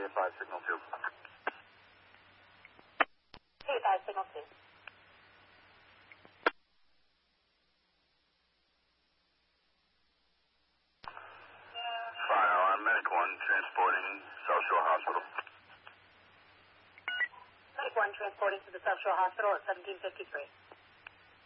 885 signal 2. 885 signal 2. Fire on Medic 1 transporting South Shore Hospital. Medic 1 transporting to the South Shore Hospital at 1753.